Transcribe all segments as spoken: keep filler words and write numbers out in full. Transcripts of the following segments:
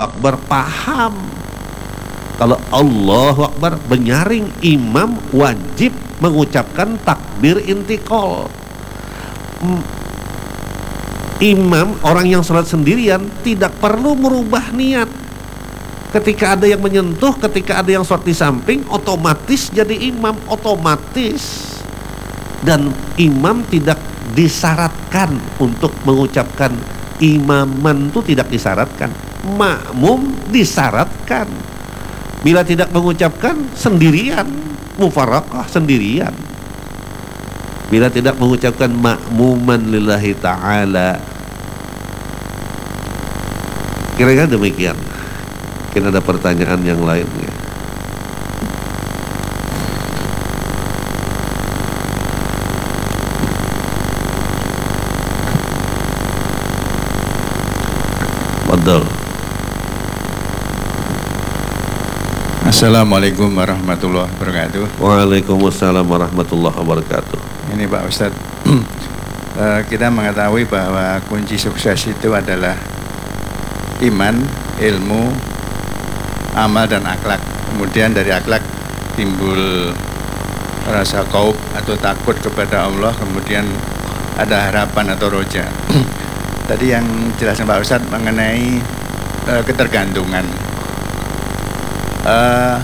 Akbar paham. Kalau Allahu Akbar menyaring, imam wajib mengucapkan takbir intikal. Imam, orang yang sholat sendirian, tidak perlu merubah niat. Ketika ada yang menyentuh, ketika ada yang sholat di samping, otomatis jadi imam, otomatis. Dan imam tidak disyaratkan untuk mengucapkan imaman, itu tidak disyaratkan. Makmum disyaratkan. Bila tidak mengucapkan, sendirian, mufaraqah, sendirian. Bila tidak mengucapkan makmuman lillahi ta'ala. Kira-kira demikian. Mungkin ada pertanyaan yang lain ya. Betul. Assalamualaikum warahmatullahi wabarakatuh. Waalaikumsalam warahmatullahi wabarakatuh. Ini Pak Ustadz, kita mengetahui bahwa kunci sukses itu adalah iman, ilmu, amal dan akhlak. Kemudian dari akhlak timbul rasa khauf atau takut kepada Allah. Kemudian ada harapan atau roja. Tadi yang jelasin Pak Ustadz mengenai uh, ketergantungan. Uh,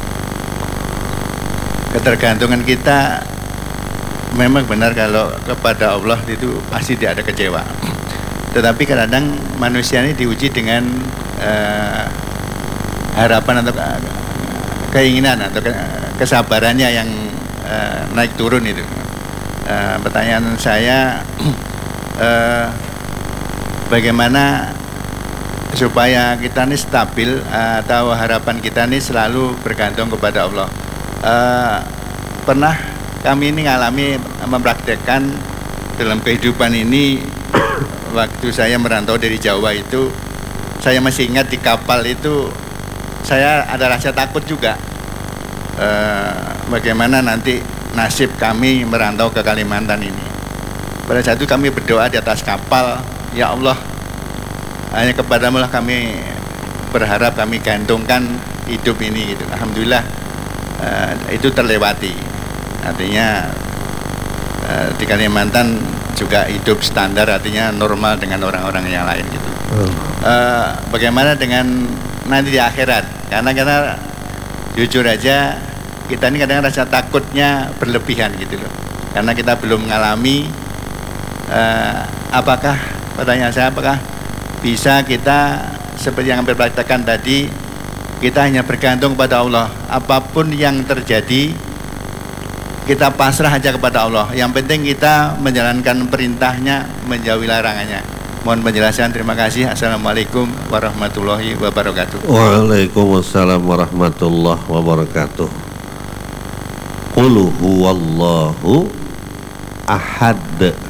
ketergantungan kita memang benar, kalau kepada Allah itu pasti tidak ada kecewa. Tetapi kadang manusia ini diuji dengan uh, harapan atau keinginan atau kesabarannya yang uh, naik turun itu. Uh, pertanyaan saya, uh, bagaimana supaya kita ini stabil, uh, atau harapan kita ini selalu bergantung kepada Allah. Uh, pernah kami ini ngalami mempraktekkan dalam kehidupan ini. Waktu saya merantau dari Jawa itu, saya masih ingat di kapal itu saya ada rasa takut juga, e, bagaimana nanti nasib kami merantau ke Kalimantan ini. Pada saat itu kami berdoa di atas kapal, ya Allah, hanya kepadamu lah kami berharap, kami gantungkan hidup ini gitu. Alhamdulillah e, itu terlewati. Artinya e, di Kalimantan juga hidup standar, artinya normal dengan orang-orang yang lain gitu. Hmm. E, bagaimana dengan nanti di akhirat? Karena karena jujur aja kita ini kadang rasa takutnya berlebihan gitu loh. Karena kita belum mengalami. E, apakah pertanyaan saya, apakah bisa kita seperti yang berpraktekkan tadi, kita hanya bergantung kepada Allah, apapun yang terjadi kita pasrah aja kepada Allah. Yang penting kita menjalankan perintahnya, menjauhi larangannya. Mohon penjelasan, terima kasih. Assalamualaikum warahmatullahi wabarakatuh. Waalaikumsalam warahmatullahi wabarakatuh. Qul huwallahu ahad,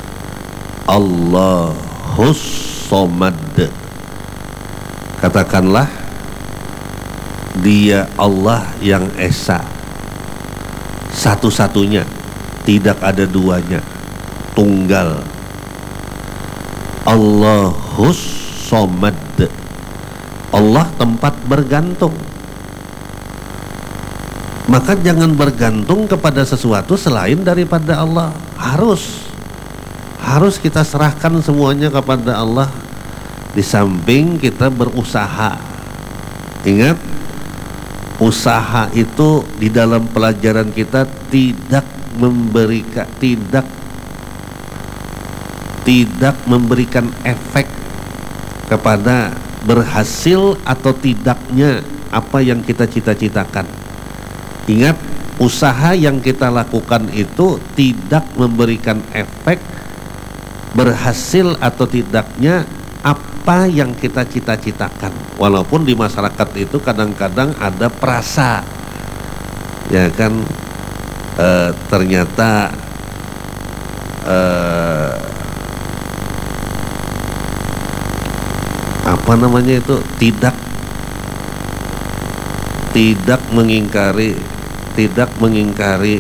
Allahus somad. Katakanlah, Dia Allah yang esa, satu-satunya, tidak ada duanya, tunggal. Allahus somad, Allah tempat bergantung. Maka jangan bergantung kepada sesuatu selain daripada Allah. Harus Harus kita serahkan semuanya kepada Allah. Di samping kita berusaha. Ingat, usaha itu di dalam pelajaran kita tidak memberikan tidak tidak memberikan efek kepada berhasil atau tidaknya apa yang kita cita-citakan. Ingat, usaha yang kita lakukan itu tidak memberikan efek berhasil atau tidaknya apa yang kita cita-citakan. Walaupun di masyarakat itu kadang-kadang ada perasa, ya kan, e, ternyata e, apa namanya itu tidak tidak mengingkari tidak mengingkari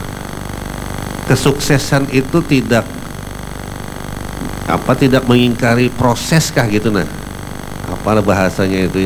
kesuksesan itu, tidak apa tidak mengingkari proses kah gitu, nah apa bahasanya itu